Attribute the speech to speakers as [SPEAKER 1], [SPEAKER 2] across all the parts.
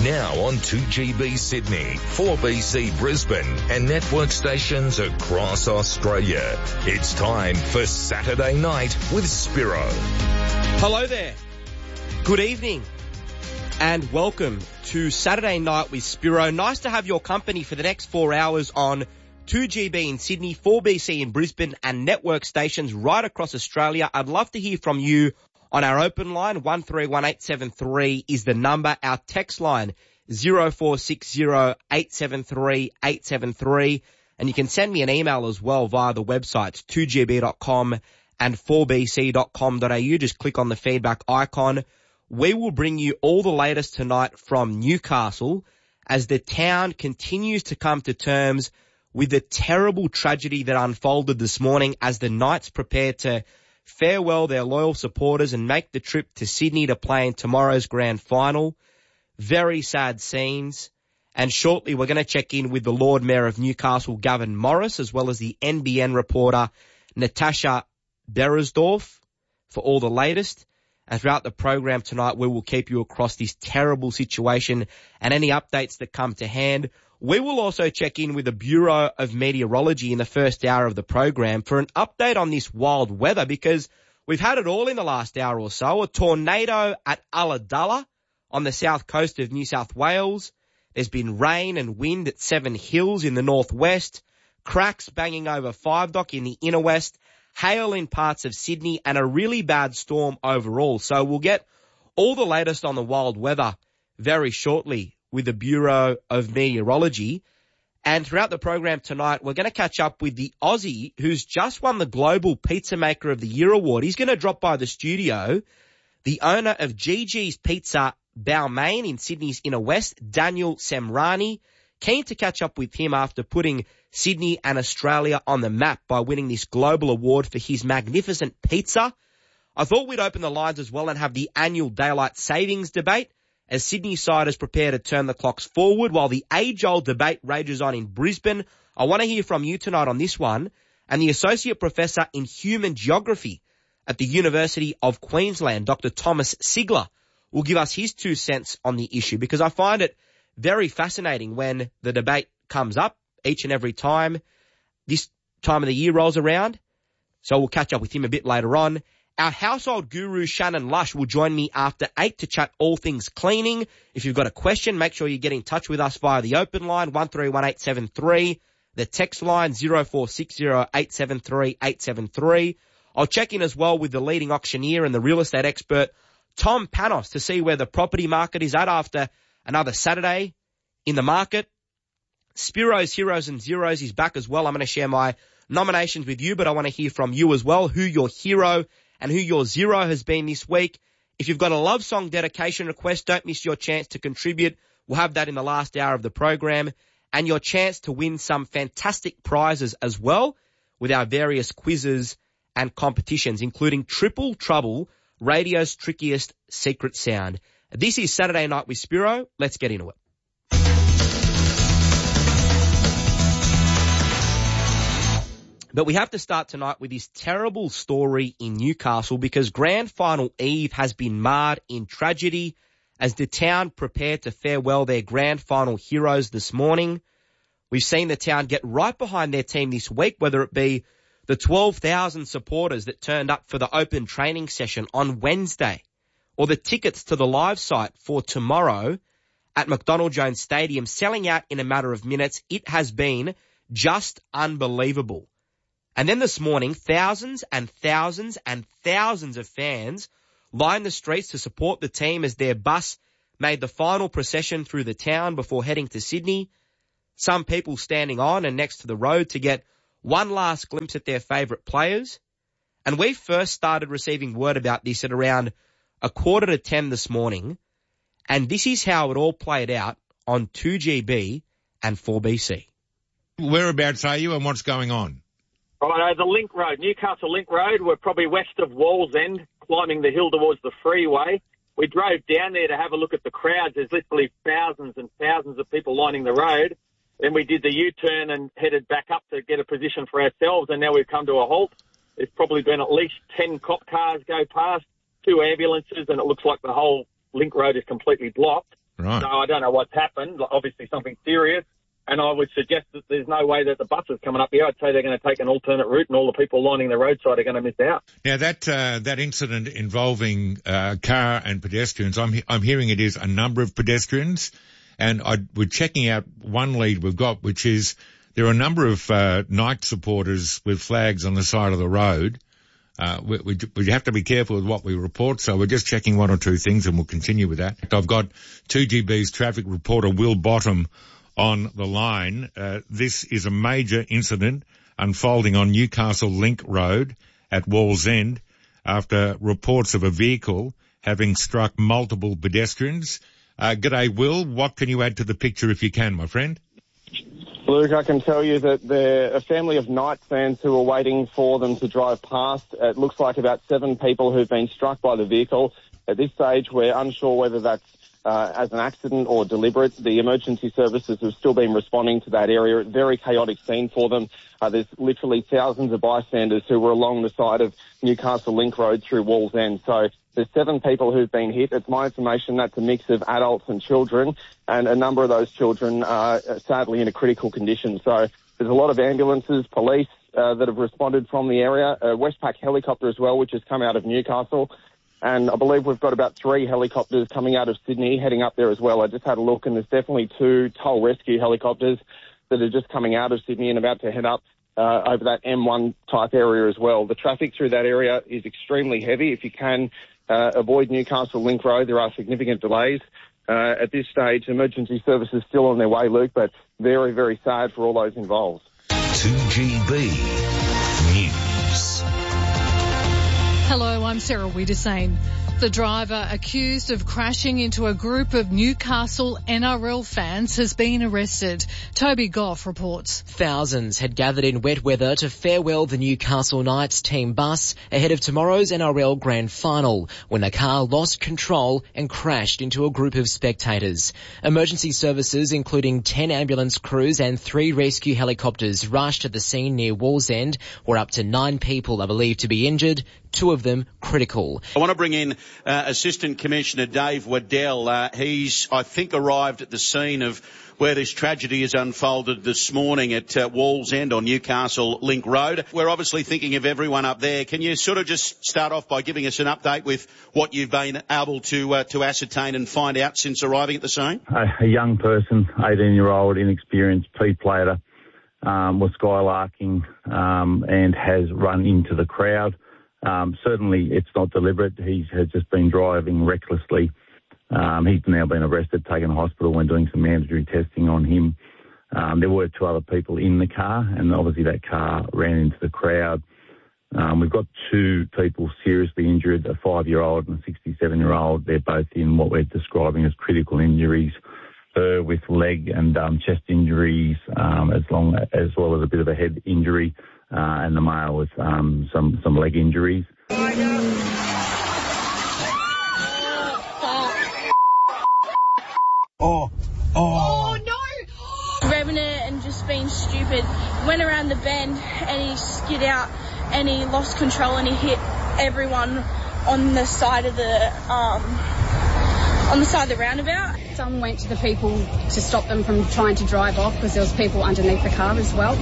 [SPEAKER 1] Now on 2GB Sydney, 4BC Brisbane and network stations across Australia. It's time for Saturday Night with Spiro.
[SPEAKER 2] Hello there. Good evening and welcome to Saturday Night with Spiro. Nice to have your company for the next 4 hours on 2GB in Sydney, 4BC in Brisbane and network stations right across Australia. I'd love to hear from you on our open line. 131873 is the number. Our text line 0460 873 873. And you can send me an email as well via the websites 2gb.com and 4bc.com.au. Just click on the feedback icon. We will bring you all the latest tonight from Newcastle as the town continues to come to terms with the terrible tragedy that unfolded this morning as the Knights prepare to farewell their loyal supporters and make the trip to Sydney to play in tomorrow's grand final. Very sad scenes. And shortly we're going to check in with the Lord Mayor of Newcastle, Gavin Morris, as well as the NBN reporter, Natasha Beresdorf, for all the latest. And throughout the program tonight, we will keep you across this terrible situation and any updates that come to hand. We will also check in with the Bureau of Meteorology in the first hour of the program for an update on this wild weather, because we've had it all in the last hour or so. A tornado at Ulladulla on the south coast of New South Wales. There's been rain and wind at Seven Hills in the northwest, cracks banging over Five Dock in the inner west, hail in parts of Sydney, and a really bad storm overall. So we'll get all the latest on the wild weather very shortly with the Bureau of Meteorology. And throughout the program tonight, we're going to catch up with the Aussie who's just won the Global Pizza Maker of the Year award. He's going to drop by the studio. The owner of Gigi's Pizza Balmain in Sydney's inner west, Daniel Semrani. Keen to catch up with him after putting Sydney and Australia on the map by winning this global award for his magnificent pizza. I thought we'd open the lines as well and have the annual daylight savings debate as Sydney siders prepare to turn the clocks forward while the age-old debate rages on in Brisbane. I want to hear from you tonight on this one. And the Associate Professor in Human Geography at the University of Queensland, Dr. Thomas Sigler, will give us his 2 cents on the issue, because I find it very fascinating when the debate comes up each and every time this time of the year rolls around. So we'll catch up with him a bit later on. Our household guru, Shannon Lush, will join me after 8 to chat all things cleaning. If you've got a question, make sure you get in touch with us via the open line, 131873, the text line, 0460 873 873. I'll check in as well with the leading auctioneer and the real estate expert, Tom Panos, to see where the property market is at after another Saturday in the market. Spiro's Heroes and Zeros is back as well. I'm going to share my nominations with you, but I want to hear from you as well, who your hero and who your zero has been this week. If you've got a love song dedication request, don't miss your chance to contribute. We'll have that in the last hour of the program, and your chance to win some fantastic prizes as well with our various quizzes and competitions, including Triple Trouble, radio's trickiest secret sound. This is Saturday Night with Spiro. Let's get into it. But we have to start tonight with this terrible story in Newcastle, because grand final eve has been marred in tragedy as the town prepared to farewell their grand final heroes this morning. We've seen the town get right behind their team this week, whether it be the 12,000 supporters that turned up for the open training session on Wednesday, or the tickets to the live site for tomorrow at McDonald Jones Stadium selling out in a matter of minutes. It has been just unbelievable. And then this morning, thousands and thousands and thousands of fans lined the streets to support the team as their bus made the final procession through the town before heading to Sydney. Some people standing on and next to the road to get one last glimpse at their favourite players. And we first started receiving word about this at around 9:45 this morning. And this is how it all played out on 2GB and 4BC.
[SPEAKER 3] Whereabouts are you and what's going on?
[SPEAKER 4] Right, the Link Road, Newcastle Link Road. We're probably west of Wallsend, climbing the hill towards the freeway. We drove down there to have a look at the crowds. There's literally thousands and thousands of people lining the road. Then we did the U-turn and headed back up to get a position for ourselves, and now we've come to a halt. There's probably been at least 10 cop cars go past, 2 ambulances, and it looks like the whole Link Road is completely blocked.
[SPEAKER 3] Right.
[SPEAKER 4] So I don't know what's happened. Obviously something serious. And I would suggest that there's no way that the bus is coming up here. I'd say they're going to take an alternate route, and all the people lining the roadside are going to miss out.
[SPEAKER 3] Now that incident involving car and pedestrians, I'm hearing it is a number of pedestrians, and we're checking out one lead we've got, which is there are a number of night supporters with flags on the side of the road. We have to be careful with what we report, so we're just checking one or two things, and we'll continue with that. I've got 2GB's traffic reporter Will Bottom on the line. This is a major incident unfolding on Newcastle Link Road at Wallsend after reports of a vehicle having struck multiple pedestrians. G'day, Will. What can you add to the picture if you can, my friend?
[SPEAKER 5] Luke, I can tell you that they're a family of night fans who are waiting for them to drive past. It looks like about 7 people who've been struck by the vehicle. At this stage, we're unsure whether that's as an accident or deliberate. The emergency services have still been responding to that area. Very chaotic scene for them. There's literally thousands of bystanders who were along the side of Newcastle Link Road through Wallsend. So there's 7 people who've been hit. It's my information that's a mix of adults and children, and a number of those children are sadly in a critical condition. So there's a lot of ambulances, police that have responded from the area, a Westpac helicopter as well, which has come out of Newcastle. And I believe we've got about 3 helicopters coming out of Sydney heading up there as well. I just had a look, and there's definitely 2 toll rescue helicopters that are just coming out of Sydney and about to head up over that M1 type area as well. The traffic through that area is extremely heavy. If you can avoid Newcastle Link Road, there are significant delays. At this stage, emergency services still on their way, Luke, but very, very sad for all those involved.
[SPEAKER 1] 2GB News.
[SPEAKER 6] Hello, I'm Sarah Wiedersane. The driver accused of crashing into a group of Newcastle NRL fans has been arrested. Toby Goff reports.
[SPEAKER 7] Thousands had gathered in wet weather to farewell the Newcastle Knights team bus ahead of tomorrow's NRL Grand Final when the car lost control and crashed into a group of spectators. Emergency services, including 10 ambulance crews and 3 rescue helicopters, rushed to the scene near Wallsend, where up to 9 people are believed to be injured, 2 of them critical.
[SPEAKER 8] I want to bring in Assistant Commissioner Dave Waddell. He's, I think, arrived at the scene of where this tragedy has unfolded this morning at Wallsend on Newcastle Link Road. We're obviously thinking of everyone up there. Can you sort of just start off by giving us an update with what you've been able to ascertain and find out since arriving at the scene?
[SPEAKER 9] A young person, 18-year-old, inexperienced P-plater, was skylarking and has run into the crowd. Certainly it's not deliberate. He has just been driving recklessly. He's now been arrested, taken to hospital when doing some mandatory testing on him. There were 2 other people in the car, and obviously that car ran into the crowd. We've got 2 people seriously injured, a 5-year-old and a 67-year-old. They're both in what we're describing as critical injuries. Her with leg and chest injuries, as well as a bit of a head injury. And the male with some leg injuries.
[SPEAKER 10] Oh no! Revving it and just being stupid. Went around the bend and he skid out and he lost control and he hit everyone on the side of the roundabout.
[SPEAKER 11] Some went to the people to stop them from trying to drive off because there was people underneath the car as well.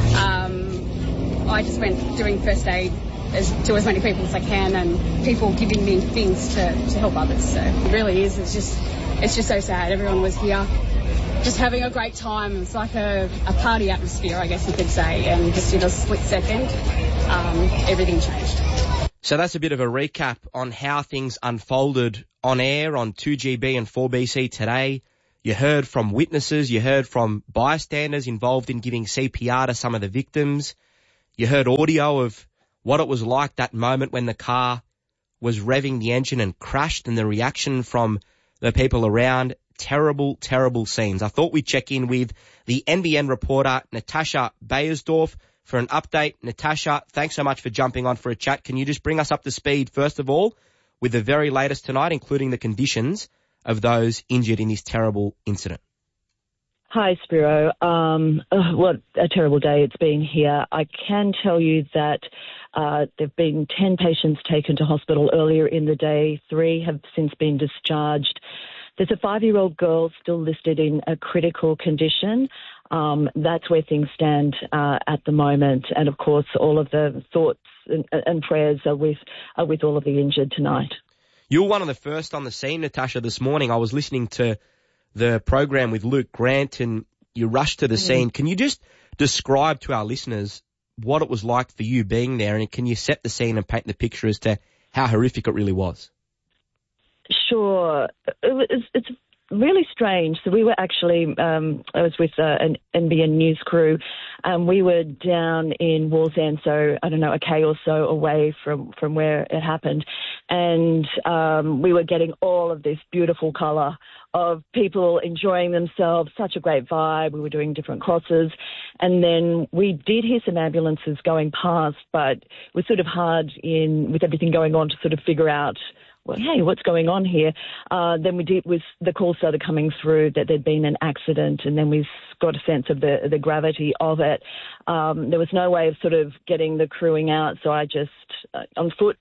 [SPEAKER 11] I just went doing first aid to as many people as I can, and people giving me things to help others. So it really is. It's just so sad. Everyone was here just having a great time. It's like a party atmosphere, I guess you could say, and just in a split second, everything changed.
[SPEAKER 2] So that's a bit of a recap on how things unfolded on air on 2GB and 4BC today. You heard from witnesses, you heard from bystanders involved in giving CPR to some of the victims. You heard audio of what it was like that moment when the car was revving the engine and crashed, and the reaction from the people around. Terrible, terrible scenes. I thought we'd check in with the NBN reporter, Natasha Bayersdorf, for an update. Natasha, thanks so much for jumping on for a chat. Can you just bring us up to speed, first of all, with the very latest tonight, including the conditions of those injured in this terrible incident?
[SPEAKER 12] Hi, Spiro. What a terrible day it's been here. I can tell you that there have been 10 patients taken to hospital earlier in the day. 3 have since been discharged. there's a 5-year-old girl still listed in a critical condition. That's where things stand at the moment. And, of course, all of the thoughts and prayers are with all of the injured tonight.
[SPEAKER 2] You were one of the first on the scene, Natasha, this morning. I was listening to the program with Luke Grant and you rushed to the scene. Can you just describe to our listeners what it was like for you being there, and can you set the scene and paint the picture as to how horrific it really was?
[SPEAKER 12] Sure. It's really strange. So we were actually, I was with an NBN news crew, and we were down in Wallsend, so I don't know, a K or so away from where it happened. And we were getting all of this beautiful colour of people enjoying themselves, such a great vibe. We were doing different crosses. And then we did hear some ambulances going past, but it was sort of hard with everything going on to sort of figure out, well, hey, what's going on here? Then the call started coming through that there'd been an accident, and then we got a sense of the gravity of it. There was no way of sort of getting the crewing out, so I just, on foot,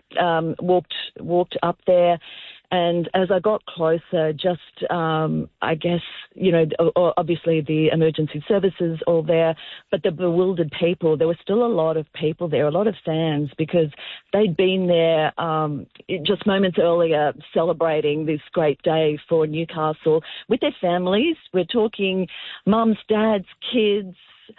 [SPEAKER 12] walked up there. And as I got closer, just, I guess, obviously the emergency services all there, but the bewildered people, there were still a lot of people there, a lot of fans, because they'd been there just moments earlier celebrating this great day for Newcastle with their families. We're talking mums, dads, kids,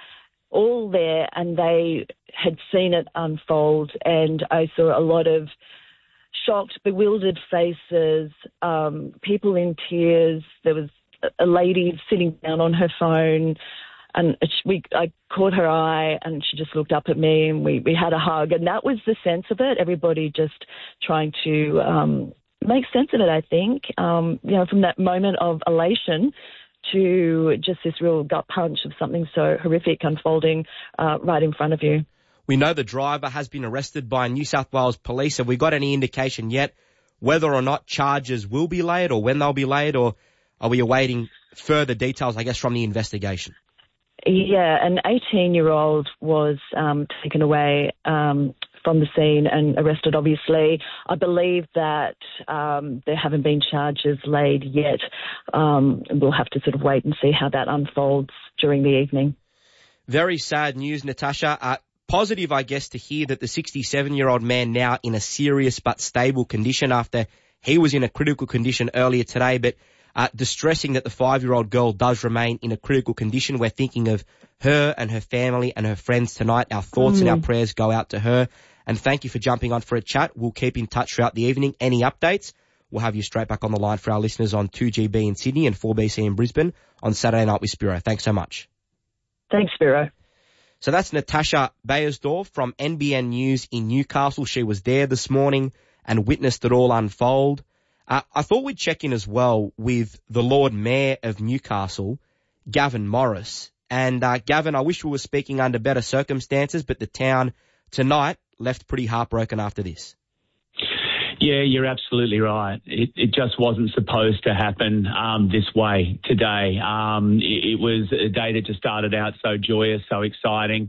[SPEAKER 12] all there, and they had seen it unfold. And I saw a lot of shocked, bewildered faces, people in tears. There was a lady sitting down on her phone, and I caught her eye, and she just looked up at me, and we had a hug, and that was the sense of it. Everybody just trying to make sense of it, I think, from that moment of elation to just this real gut punch of something so horrific unfolding right in front of you.
[SPEAKER 2] We know the driver has been arrested by New South Wales Police. Have we got any indication yet whether or not charges will be laid or when they'll be laid, or are we awaiting further details, I guess, from the investigation?
[SPEAKER 12] Yeah, an 18-year-old was taken away from the scene and arrested, obviously. I believe that there haven't been charges laid yet. We'll have to sort of wait and see how that unfolds during the evening.
[SPEAKER 2] Very sad news, Natasha. Positive, I guess, to hear that the 67-year-old man now in a serious but stable condition after he was in a critical condition earlier today, but distressing that the 5-year-old girl does remain in a critical condition. We're thinking of her and her family and her friends tonight. Our thoughts and our prayers go out to her. And thank you for jumping on for a chat. We'll keep in touch throughout the evening. Any updates, we'll have you straight back on the line for our listeners on 2GB in Sydney and 4BC in Brisbane on Saturday Night with Spiro. Thanks so much.
[SPEAKER 12] Thanks, Spiro.
[SPEAKER 2] So that's Natasha Beiersdorf from NBN News in Newcastle. She was there this morning and witnessed it all unfold. I thought we'd check in as well with the Lord Mayor of Newcastle, Gavin Morris. And Gavin, I wish we were speaking under better circumstances, but the town tonight left pretty heartbroken after this.
[SPEAKER 13] Yeah, you're absolutely right. It just wasn't supposed to happen this way today. It was a day that just started out so joyous, so exciting.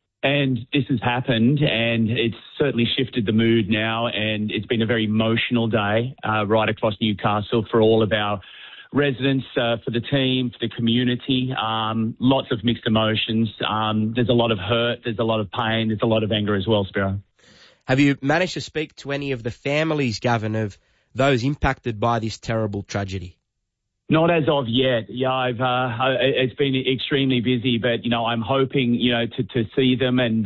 [SPEAKER 13] And this has happened, and it's certainly shifted the mood now, and it's been a very emotional day right across Newcastle for all of our residents, for the team, for the community. Lots of mixed emotions. There's a lot of hurt, there's a lot of pain, there's a lot of anger as well, Spiro.
[SPEAKER 2] Have you managed to speak to any of the families, Gavin, of those impacted by this terrible tragedy?
[SPEAKER 13] Not as of yet. Yeah, it's been extremely busy, but, I'm hoping, to see them. And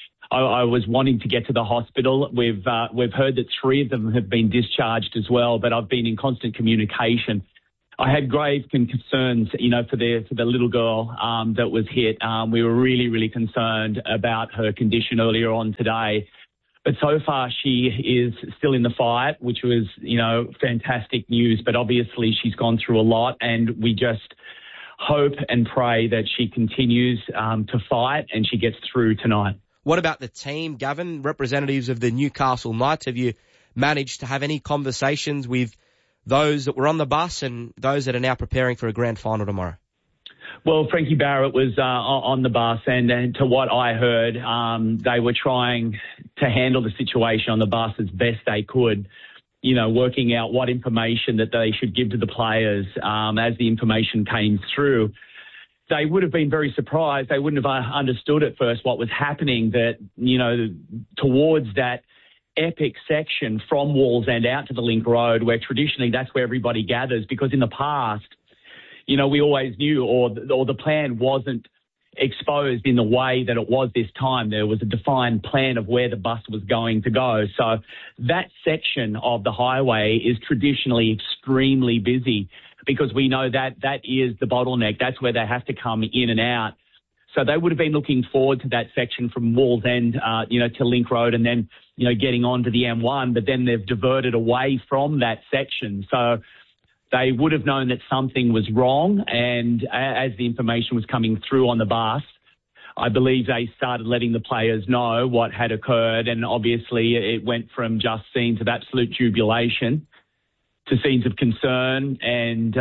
[SPEAKER 13] I was wanting to get to the hospital. We've heard that 3 of them have been discharged as well, but I've been in constant communication. I had grave concerns, for the little girl that was hit. We were really, really concerned about her condition earlier on today. But so far, she is still in the fight, which was, fantastic news. But obviously, she's gone through a lot, and we just hope and pray that she continues to fight and she gets through tonight.
[SPEAKER 2] What about the team, Gavin? Representatives of the Newcastle Knights, have you managed to have any conversations with those that were on the bus and those that are now preparing for a grand final tomorrow?
[SPEAKER 13] Well, Frankie Barrett was on the bus, and to what I heard, they were trying to handle the situation on the bus as best they could. working out what information that they should give to the players as the information came through. They would have been very surprised. They wouldn't have understood at first what was happening, that, towards that epic section from Wallsend out to the Link Road, where traditionally that's where everybody gathers, because in the past, we always knew, or the plan wasn't exposed in the way that it was this time. There was a defined plan of where the bus was going to go. So that section of the highway is traditionally extremely busy, because we know that is the bottleneck. That's where they have to come in and out. So they would have been looking forward to that section from Wallsend, to Link Road, and then, getting on to the M1, but then they've diverted away from that section. So they would have known that something was wrong, and as the information was coming through on the bus, I believe they started letting the players know what had occurred, and obviously it went from just scenes of absolute jubilation to scenes of concern and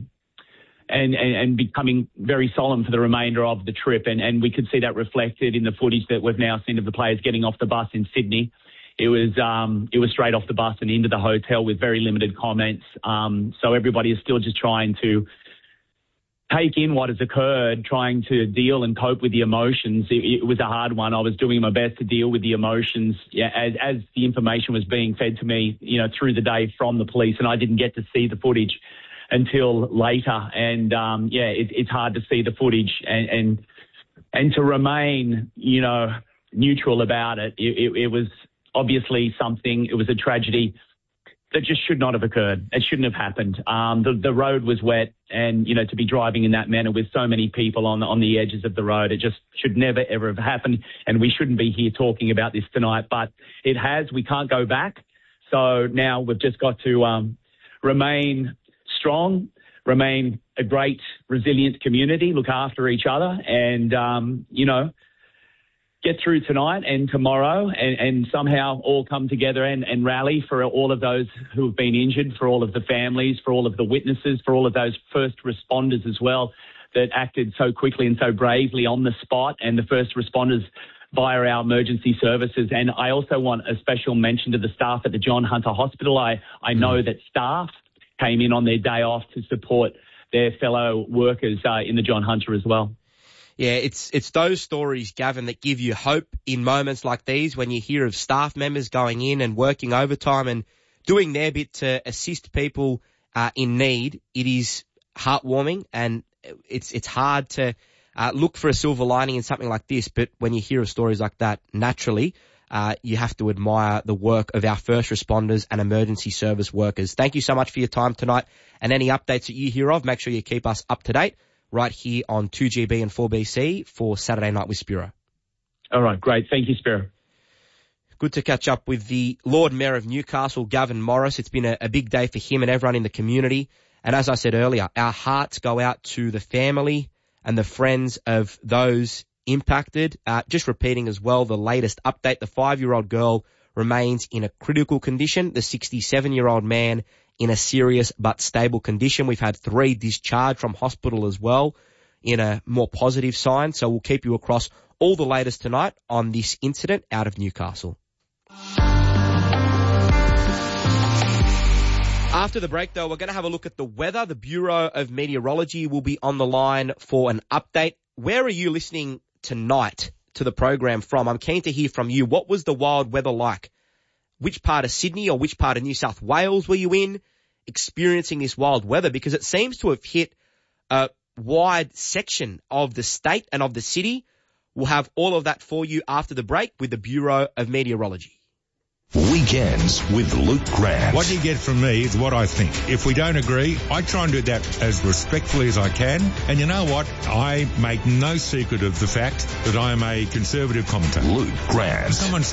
[SPEAKER 13] becoming very solemn for the remainder of the trip. And we could see that reflected in the footage that we've now seen of the players getting off the bus in Sydney. It was straight off the bus and into the hotel with very limited comments. So everybody is still just trying to take in what has occurred, trying to deal and cope with the emotions. It was a hard one. I was doing my best to deal with the emotions as the information was being fed to me, through the day from the police, and I didn't get to see the footage until later. And it's hard to see the footage and to remain, neutral about it. It was obviously something. It was a tragedy that just should not have occurred. It shouldn't have happened. The road was wet, and, to be driving in that manner with so many people on the edges of the road, it just should never, ever have happened. And we shouldn't be here talking about this tonight, but it has. We can't go back. So now we've just got to remain strong, remain a great, resilient community, look after each other, and, get through tonight and tomorrow and somehow all come together and rally for all of those who have been injured, for all of the families, for all of the witnesses, for all of those first responders as well that acted so quickly and so bravely on the spot, and the first responders via our emergency services. And I also want a special mention to the staff at the John Hunter Hospital. I know that staff came in on their day off to support their fellow workers in the John Hunter as well.
[SPEAKER 2] Yeah, it's those stories, Gavin, that give you hope in moments like these, when you hear of staff members going in and working overtime and doing their bit to assist people in need. It is heartwarming, and it's hard to look for a silver lining in something like this. But when you hear of stories like that, naturally, you have to admire the work of our first responders and emergency service workers. Thank you so much for your time tonight, and any updates that you hear of, make sure you keep us up to date right here on 2GB and 4BC for Saturday Night with Spiro.
[SPEAKER 13] All right, great. Thank you, Spiro.
[SPEAKER 2] Good to catch up with the Lord Mayor of Newcastle, Gavin Morris. It's been a big day for him and everyone in the community. And as I said earlier, our hearts go out to the family and the friends of those impacted. Just repeating as well the latest update, the 5-year-old girl remains in a critical condition. The 67-year-old man in a serious but stable condition. We've had 3 discharged from hospital as well, in a more positive sign. So we'll keep you across all the latest tonight on this incident out of Newcastle. After the break, though, we're going to have a look at the weather. The Bureau of Meteorology will be on the line for an update. Where are you listening tonight to the program from? I'm keen to hear from you. What was the wild weather like? Which part of Sydney or which part of New South Wales were you in experiencing this wild weather? Because it seems to have hit a wide section of the state and of the city. We'll have all of that for you after the break with the Bureau of Meteorology.
[SPEAKER 1] Weekends with Luke Grant.
[SPEAKER 3] What you get from me is what I think. If we don't agree, I try and do that as respectfully as I can. And you know what? I make no secret of the fact that I am a conservative commentator.
[SPEAKER 1] Luke Grant.
[SPEAKER 3] Someone